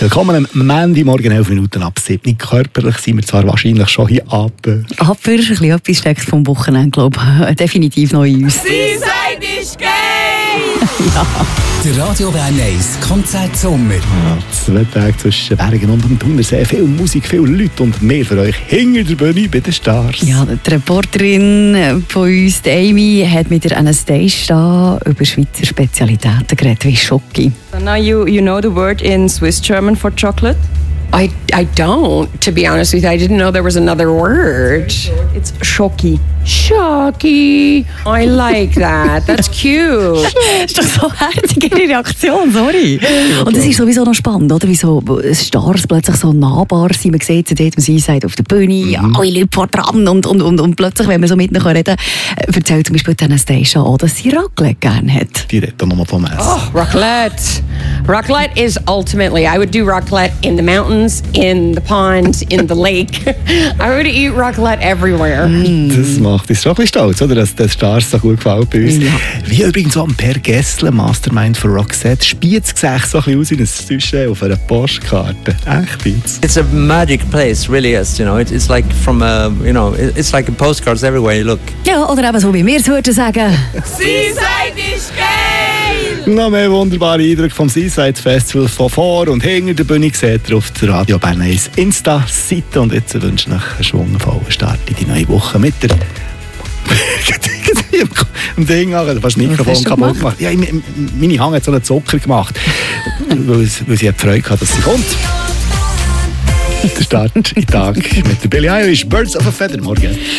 Willkommen am Montagmorgen, 11 Minuten ab 7. Körperlich sind wir zwar wahrscheinlich schon hier ab. Aber ein bisschen etwas steckt vom Wochenende, glaube ich, definitiv noch in uns. Sie seid nicht gay! Ja. Der Radio Bern 1 Konzert Sommer. Ja, 2 Tage zwischen Bergen und dem Thunersee. Viel Musik, viele Leute und mehr für euch hinter der Bühne bei den Stars. Ja, die Reporterin von uns, die Amy, hat mit der Anastasia über Schweizer Spezialitäten geredet, wie Schoki. Now you know the word in Swiss German for chocolate? I don't, to be honest with you. I didn't know there was another word. It's Schoki. Shocky. I like that. That's cute. Das ist doch so herzig, ihre Reaktion, sorry. Und es ist sowieso noch spannend, oder? Wie so Stars plötzlich so nahbar sind. Man sieht sie dort, sie sagt auf der Bühne, alle Leute vor dran und plötzlich, wenn man so mit ihnen reden kann, erzählt zum Beispiel Anastasia auch, dass sie Raclette gerne hat. Die reden nochmal vom Essen. Oh, raclette. Raclette is ultimately, I would do raclette in the mountains, in the pond, in the lake. I would eat raclette everywhere. Das macht uns schon ein bisschen stolz, oder? Dass das Stars so gut gefällt bei uns. Ja. Wie übrigens auch am Per Gessle, Mastermind für Roxette, spielt es sich so ein bisschen aus wie ein Sujet auf einer Postkarte. Echt jetzt? It's a magic place, really is. You know, it's like from a, it's like postcards everywhere you look. Ja, oder eben so, wie wir es würden sagen. Sie seid nicht gay! Noch mehr wunderbare Eindrücke vom Seaside Festival von vor und hinter der Bühne seht ihr auf der Radio Bern 1 Insta-Seite. Und jetzt wünsche ich euch einen schwungvollen Start in die neue Woche mit der im Ding fast das Mikrofon kaputt gemacht. Ja, meine Hand hat so einen Zucker gemacht, weil sie hat Freude hatte, dass sie kommt. Der Start in den Tag mit der Billie Eilish, Birds of a Feather morgen.